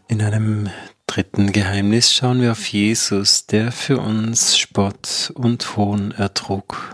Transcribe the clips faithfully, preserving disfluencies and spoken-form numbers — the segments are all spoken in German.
In einem dritten Geheimnis schauen wir auf Jesus, der für uns Spott und Hohn ertrug.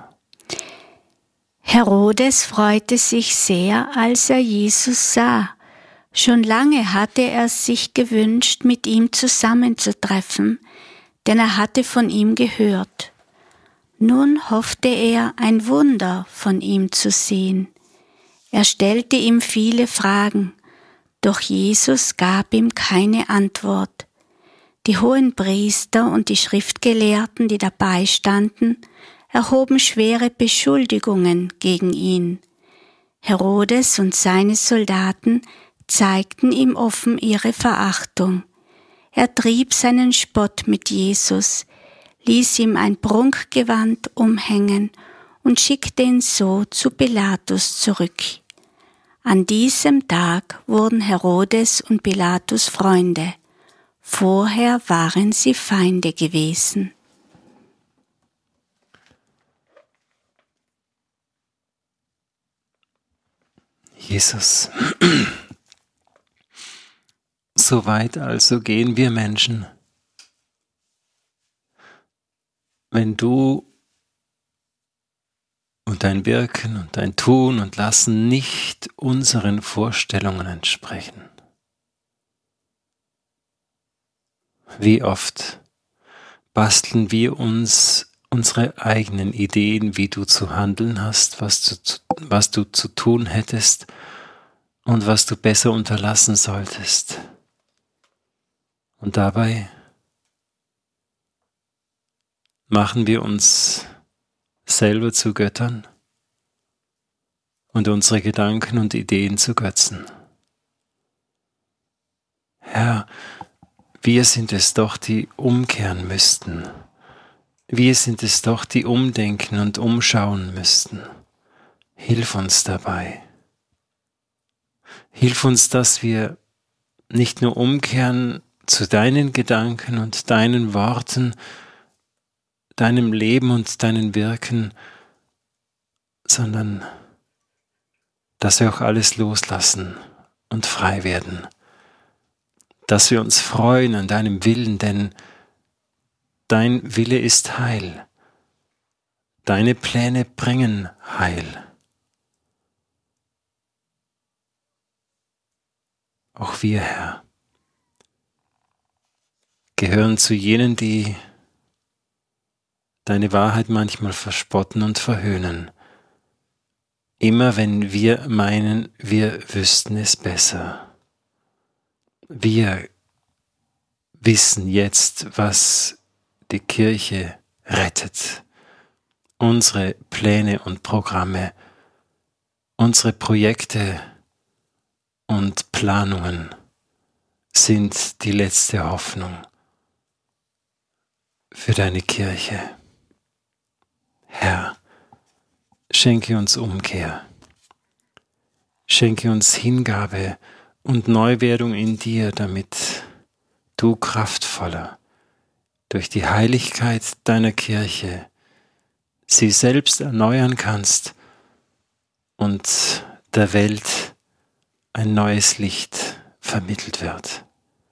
Herodes freute sich sehr, als er Jesus sah. Schon lange hatte er sich gewünscht, mit ihm zusammenzutreffen, denn er hatte von ihm gehört. Nun hoffte er, ein Wunder von ihm zu sehen. Er stellte ihm viele Fragen, doch Jesus gab ihm keine Antwort. Die Hohenpriester und die Schriftgelehrten, die dabei standen, erhoben schwere Beschuldigungen gegen ihn. Herodes und seine Soldaten zeigten ihm offen ihre Verachtung. Er trieb seinen Spott mit Jesus, ließ ihm ein Prunkgewand umhängen und schickte ihn so zu Pilatus zurück. An diesem Tag wurden Herodes und Pilatus Freunde. Vorher waren sie Feinde gewesen. Jesus, so weit also gehen wir Menschen. Wenn du und dein Wirken und dein Tun und Lassen nicht unseren Vorstellungen entsprechen. Wie oft basteln wir uns unsere eigenen Ideen, wie du zu handeln hast, was du, was du zu tun hättest und was du besser unterlassen solltest. Und dabei machen wir uns selber zu Göttern und unsere Gedanken und Ideen zu Götzen. Herr, wir sind es doch, die umkehren müssten. Wir sind es doch, die umdenken und umschauen müssten. Hilf uns dabei. Hilf uns, dass wir nicht nur umkehren zu deinen Gedanken und deinen Worten, deinem Leben und deinen Wirken, sondern dass wir auch alles loslassen und frei werden. Dass wir uns freuen an deinem Willen, denn dein Wille ist Heil. Deine Pläne bringen Heil. Auch wir, Herr, gehören zu jenen, die deine Wahrheit manchmal verspotten und verhöhnen. Immer wenn wir meinen, wir wüssten es besser. Wir wissen jetzt, was die Kirche rettet. Unsere Pläne und Programme, unsere Projekte und Planungen sind die letzte Hoffnung für deine Kirche. Herr, schenke uns Umkehr, schenke uns Hingabe und Neuwerdung in dir, damit du kraftvoller durch die Heiligkeit deiner Kirche sie selbst erneuern kannst und der Welt ein neues Licht vermittelt wird.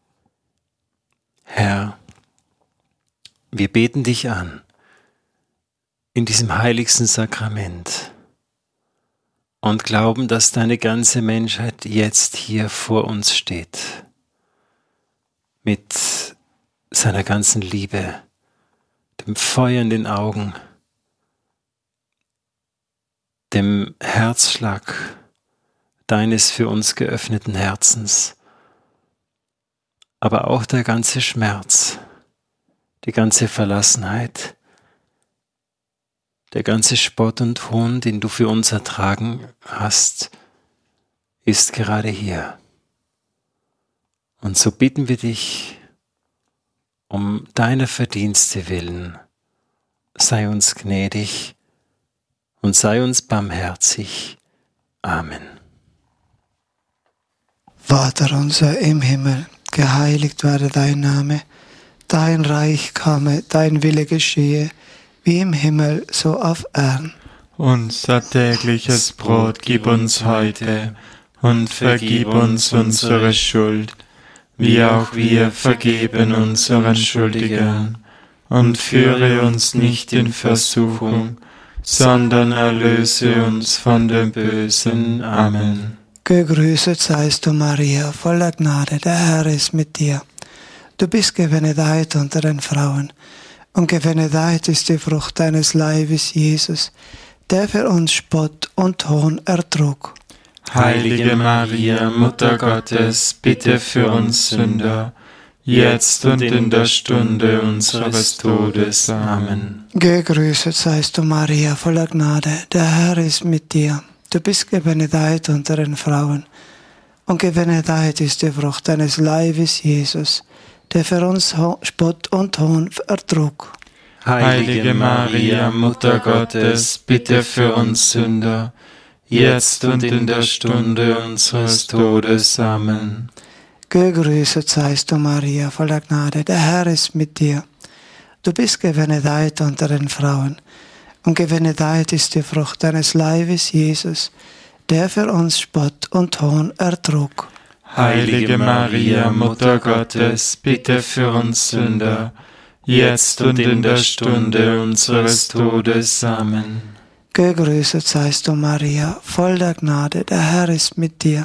Herr, wir beten dich an in diesem heiligsten Sakrament und glauben, dass deine ganze Menschheit jetzt hier vor uns steht, mit seiner ganzen Liebe, dem Feuer in den Augen, dem Herzschlag deines für uns geöffneten Herzens, aber auch der ganze Schmerz, die ganze Verlassenheit, der ganze Spott und Hohn, den du für uns ertragen hast, ist gerade hier. Und so bitten wir dich, um deiner Verdienste willen, sei uns gnädig und sei uns barmherzig. Amen. Vater unser im Himmel, geheiligt werde dein Name, dein Reich komme, dein Wille geschehe, wie im Himmel, so auf Erden. Unser tägliches Brot gib uns heute und vergib uns unsere Schuld, wie auch wir vergeben unseren Schuldigern. Und führe uns nicht in Versuchung, sondern erlöse uns von dem Bösen. Amen. Gegrüßet seist du, Maria, voller Gnade, der Herr ist mit dir. Du bist gebenedeit unter den Frauen, und gebenedeit ist die Frucht deines Leibes, Jesus, der für uns Spott und Hohn ertrug. Heilige Maria, Mutter Gottes, bitte für uns Sünder, jetzt und in der Stunde unseres Todes. Amen. Gegrüßet seist du, Maria, voller Gnade, der Herr ist mit dir. Du bist gebenedeit unter den Frauen, und gebenedeit ist die Frucht deines Leibes, Jesus, der für uns Spott und Hohn ertrug. Heilige Maria, Mutter Gottes, bitte für uns Sünder, jetzt und in der Stunde unseres Todes. Amen. Gegrüßet seist du, Maria, voller Gnade, der Herr ist mit dir. Du bist gebenedeit unter den Frauen, und gebenedeit ist die Frucht deines Leibes, Jesus, der für uns Spott und Hohn ertrug. Heilige Maria, Mutter Gottes, bitte für uns Sünder, jetzt und in der Stunde unseres Todes. Amen. Gegrüßet seist du, Maria, voll der Gnade, der Herr ist mit dir.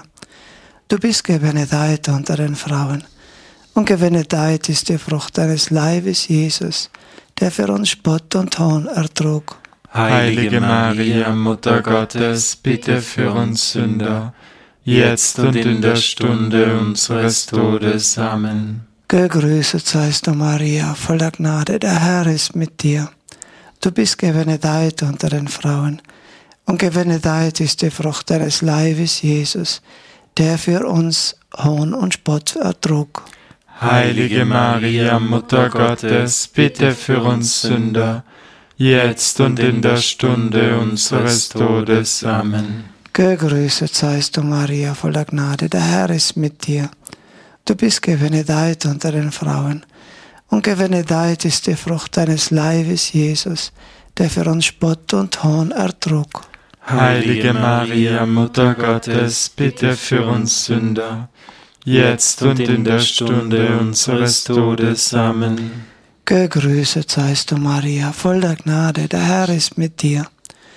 Du bist gebenedeit unter den Frauen, und gebenedeit ist die Frucht deines Leibes, Jesus, der für uns Spott und Hohn ertrug. Heilige Maria, Mutter Gottes, bitte für uns Sünder, jetzt und in der Stunde unseres Todes. Amen. Gegrüßet seist du, Maria, voller Gnade, der Herr ist mit dir. Du bist gebenedeit unter den Frauen, und gebenedeit ist die Frucht deines Leibes, Jesus, der für uns Hohn und Spott ertrug. Heilige Maria, Mutter Gottes, bitte für uns Sünder, jetzt und in der Stunde unseres Todes. Amen. Gegrüßet seist du, Maria, voller Gnade, der Herr ist mit dir. Du bist gebenedeit unter den Frauen, und gebenedeit ist die Frucht deines Leibes, Jesus, der für uns Spott und Hohn ertrug. Heilige Maria, Mutter Gottes, bitte für uns Sünder, jetzt und in der Stunde unseres Todes. Amen. Gegrüßet seist du, Maria, voll der Gnade, der Herr ist mit dir.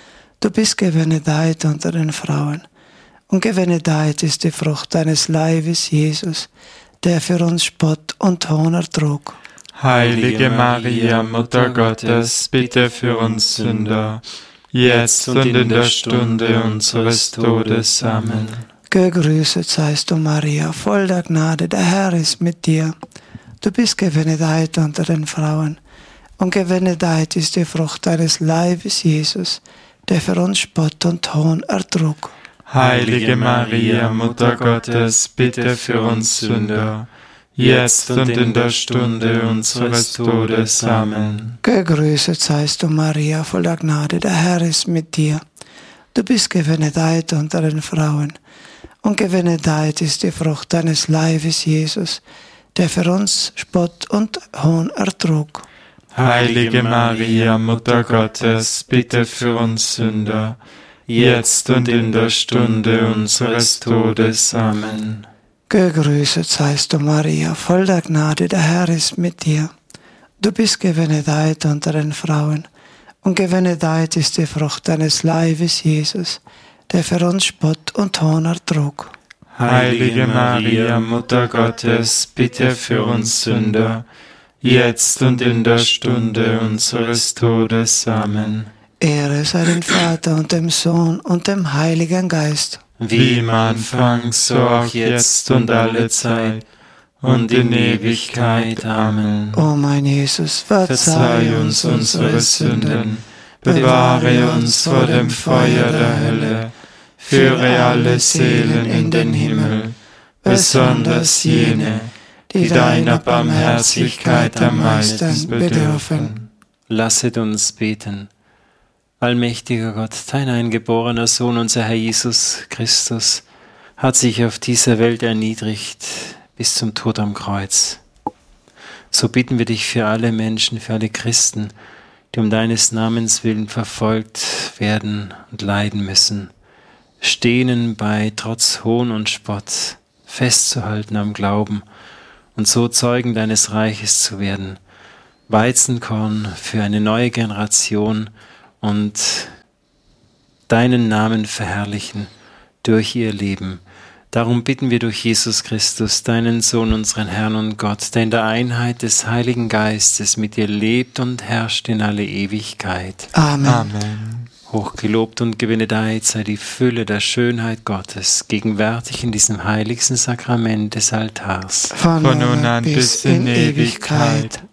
Du bist gebenedeit unter den Frauen, und gebenedeit ist die Frucht deines Leibes, Jesus, der für uns Spott und Hohn ertrug. Heilige Maria, Mutter Gottes, bitte für uns Sünder, jetzt und in der Stunde unseres Todes. Amen. Gegrüßet seist du, Maria, voll der Gnade, der Herr ist mit dir. Du bist gebenedeit unter den Frauen, und gebenedeit ist die Frucht deines Leibes, Jesus, der für uns Spott und Hohn ertrug. Heilige Maria, Mutter Gottes, bitte für uns Sünder, jetzt und in der Stunde unseres Todes. Amen. Gegrüßet seist du, Maria, voller Gnade, der Herr ist mit dir. Du bist gebenedeit unter den Frauen, und gebenedeit ist die Frucht deines Leibes, Jesus, der für uns Spott und Hohn ertrug. Heilige Maria, Mutter Gottes, bitte für uns Sünder, jetzt und in der Stunde unseres Todes. Amen. Gegrüßet seist du, Maria, voll der Gnade, der Herr ist mit dir. Du bist gebenedeit unter den Frauen, und gebenedeit ist die Frucht deines Leibes, Jesus, der für uns Spott und Hohn ertrug. Heilige Maria, Mutter Gottes, bitte für uns Sünder, jetzt und in der Stunde unseres Todes. Amen. Ehre sei dem Vater und dem Sohn und dem Heiligen Geist. Wie im Anfang, so auch jetzt und alle Zeit und in Ewigkeit. Amen. O mein Jesus, verzeih uns unsere Sünden, bewahre uns vor dem Feuer der Hölle, führe alle Seelen in den Himmel, besonders jene, die deiner Barmherzigkeit am meisten bedürfen. Lasset uns beten. Allmächtiger Gott, dein eingeborener Sohn, unser Herr Jesus Christus, hat sich auf dieser Welt erniedrigt bis zum Tod am Kreuz. So bitten wir dich für alle Menschen, für alle Christen, die um deines Namens willen verfolgt werden und leiden müssen, stehen bei trotz Hohn und Spott, festzuhalten am Glauben und so Zeugen deines Reiches zu werden. Weizenkorn für eine neue Generation und deinen Namen verherrlichen durch ihr Leben. Darum bitten wir durch Jesus Christus, deinen Sohn, unseren Herrn und Gott, der in der Einheit des Heiligen Geistes mit dir lebt und herrscht in alle Ewigkeit. Amen. Amen. Hochgelobt und gebenedeit sei die Fülle der Schönheit Gottes, gegenwärtig in diesem heiligsten Sakrament des Altars. Von nun an bis in Ewigkeit.